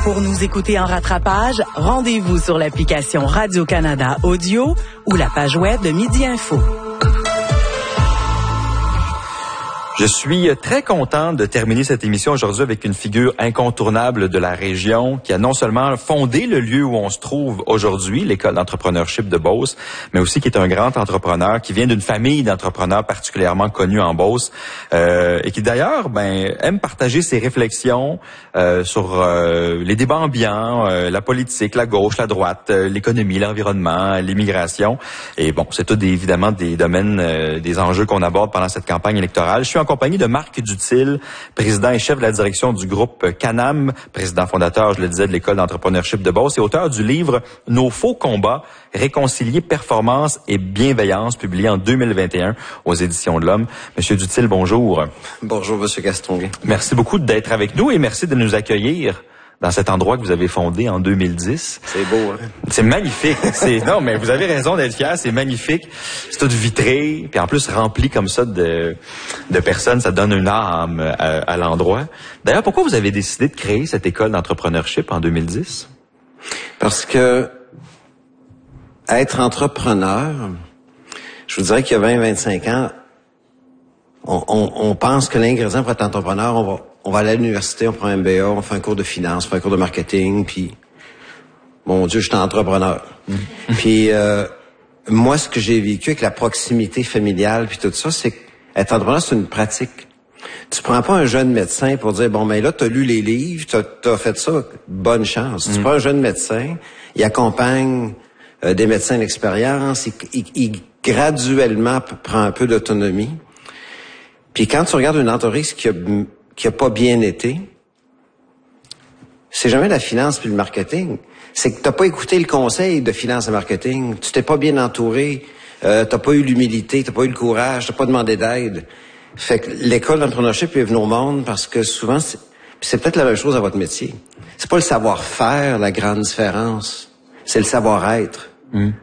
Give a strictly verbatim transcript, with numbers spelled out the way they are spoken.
Pour nous écouter en rattrapage, rendez-vous sur l'application Radio-Canada Audio ou la page web de Midi Info. Je suis très content de terminer cette émission aujourd'hui avec une figure incontournable de la région qui a non seulement fondé le lieu où on se trouve aujourd'hui, l'école d'entrepreneurship de Beauce, mais aussi qui est un grand entrepreneur qui vient d'une famille d'entrepreneurs particulièrement connue en Beauce euh, et qui d'ailleurs ben, aime partager ses réflexions euh, sur euh, les débats ambiants, euh, la politique, la gauche, la droite, euh, l'économie, l'environnement, l'immigration. Et bon, c'est tout des, évidemment des domaines, euh, des enjeux qu'on aborde pendant cette campagne électorale. Je suis en compagnie de Marc Duthil, président et chef de la direction du groupe Canam, président fondateur, je le disais, de l'école d'entrepreneurship de Beauce et auteur du livre « Nos faux combats, réconcilier performance et bienveillance » publié en deux mille vingt et un aux Éditions de l'Homme. Monsieur Duthil, bonjour. Bonjour, Monsieur Castonguay. Merci beaucoup d'être avec nous et merci de nous accueillir dans cet endroit que vous avez fondé en deux mille dix. C'est beau, hein? C'est magnifique. C'est non, mais vous avez raison d'être fier. C'est magnifique. C'est tout vitré, puis en plus rempli comme ça de de personnes. Ça donne une âme à, à l'endroit. D'ailleurs, pourquoi vous avez décidé de créer cette école d'entrepreneurship en deux mille dix? Parce que être entrepreneur, je vous dirais qu'il y a vingt à vingt-cinq ans, on, on, on pense que l'ingrédient pour être entrepreneur, on va On va aller à l'université, on prend un M B A, on fait un cours de finance, on fait un cours de marketing, puis mon Dieu, je suis entrepreneur. Mm. Puis euh, moi, ce que j'ai vécu avec la proximité familiale, puis tout ça, c'est qu'être entrepreneur, c'est une pratique. Tu prends pas un jeune médecin pour dire, bon, ben là, t'as lu les livres, t'as, t'as fait ça, bonne chance. Mm. Tu prends un jeune médecin, il accompagne euh, des médecins d'expérience, il, il, il graduellement prend un peu d'autonomie. Puis quand tu regardes une entreprise qui a qui a pas bien été, c'est jamais la finance puis le marketing. C'est que t'as pas écouté le conseil de finance et marketing. Tu t'es pas bien entouré. Euh, t'as pas eu l'humilité, t'as pas eu le courage, t'as pas demandé d'aide. Fait que l'école d'entrepreneurship est venue au monde parce que souvent, c'est, c'est peut-être la même chose à votre métier. C'est pas le savoir-faire la grande différence. C'est le savoir-être. Mmh.